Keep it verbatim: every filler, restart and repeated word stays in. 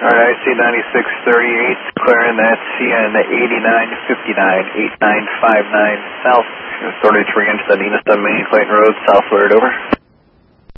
Alright, I C ninety-six thirty-eight, clearing that C N eighty-nine fifty-nine, eighty-nine fifty-nine south. Authority to re-enter the Nina Main Clayton Road, southward, over.